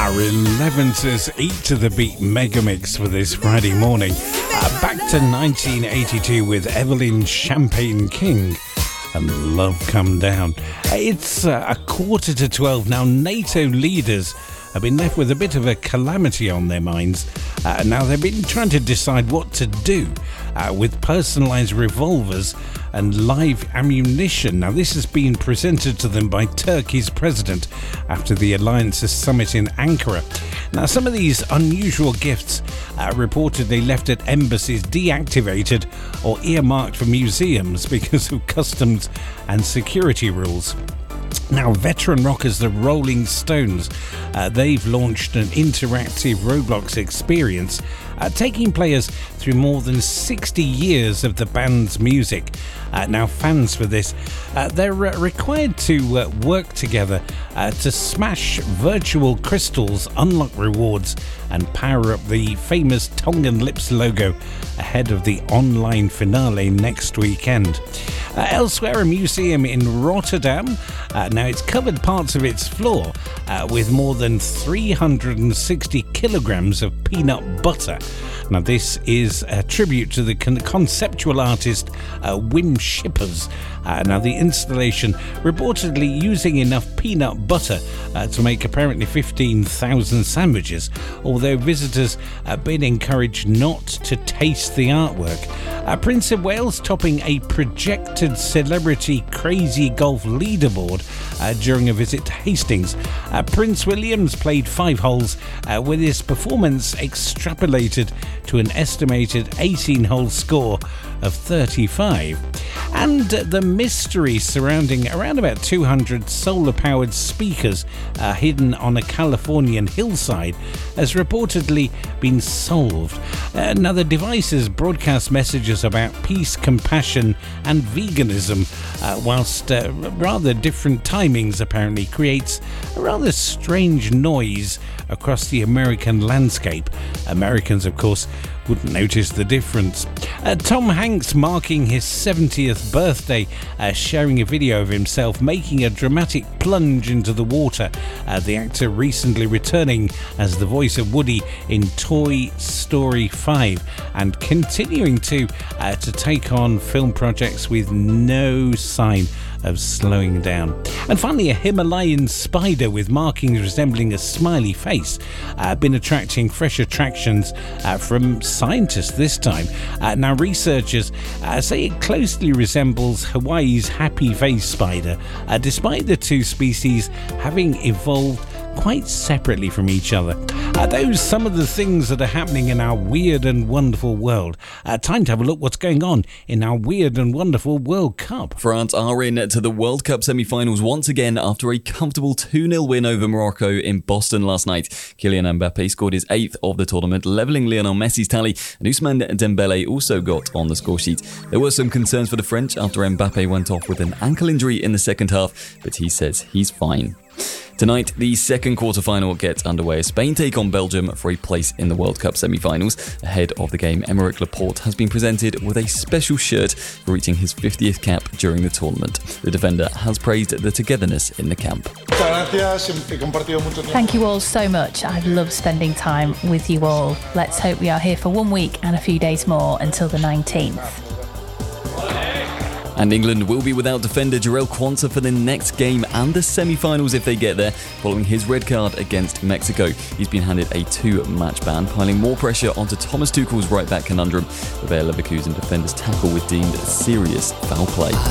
Our 11th 8 to the beat mega mix for this Friday morning. Back to 1982 with Evelyn Champagne King and Love Come Down. It's a 11:45 now. NATO leaders have been left with a bit of a calamity on their minds. Now they've been trying to decide what to do with personalised revolvers and live ammunition. Now this has been presented to them by Turkey's president after the Alliance's summit in Ankara. Now some of these unusual gifts reportedly left at embassies deactivated or earmarked for museums because of customs and security rules. Now, veteran rockers the Rolling Stones, they've launched an interactive Roblox experience, taking players through more than 60 years of the band's music. Now, fans for this, they're required to work together to smash virtual crystals, unlock rewards, and power up the famous Tongue and Lips logo ahead of the online finale next weekend. Elsewhere, a museum in Rotterdam, now it's covered parts of its floor with more than 360 kilograms of peanut butter. Now this is a tribute to the conceptual artist Wim Schippers. Now the installation reportedly using enough peanut butter to make apparently 15,000 sandwiches, although visitors have been encouraged not to taste the artwork. Prince of Wales topping a projected celebrity crazy golf leaderboard during a visit to Hastings. Prince William's played 5 holes with his performance extrapolated to an estimated 18-hole score of 35. And the mystery surrounding around about 200 solar-powered speakers hidden on a Californian hillside has reportedly been solved. Now the devices broadcast messages about peace, compassion and veganism, whilst rather different timings apparently creates a rather strange noise across the American landscape. Americans, of course, wouldn't notice the difference. Tom Hanks marking his 70th birthday, sharing a video of himself making a dramatic plunge into the water. The actor recently returning as the voice of Woody in Toy Story 5 and continuing to take on film projects with no sign of slowing down. And finally, a Himalayan spider with markings resembling a smiley face been attracting fresh attractions from scientists this time. Now researchers say it closely resembles Hawaii's happy face spider, despite the two species having evolved quite separately from each other. Those some of the things that are happening in our weird and wonderful world. Time to have a look what's going on in our weird and wonderful World Cup. France are in to the World Cup semi-finals once again after a comfortable 2-0 win over Morocco in Boston last night. Kylian Mbappe scored his 8th of the tournament, levelling Lionel Messi's tally, and Ousmane Dembele also got on the score sheet. There were some concerns for the French after Mbappe went off with an ankle injury in the second half, but he says he's fine. Tonight, the second quarter-final gets underway as Spain take on Belgium for a place in the World Cup semi-finals. Ahead of the game, Aymeric Laporte has been presented with a special shirt for reaching his 50th cap during the tournament. The defender has praised the togetherness in the camp. Thank you all so much. I've loved spending time with you all. Let's hope we are here for 1 week and a few days more until the 19th. And England will be without defender Jarell Quansah for the next game and the semi-finals if they get there, following his red card against Mexico. He's been handed a 2-match ban, piling more pressure onto Thomas Tuchel's right-back conundrum. The Bayer Leverkusen defender's tackle was deemed serious foul play.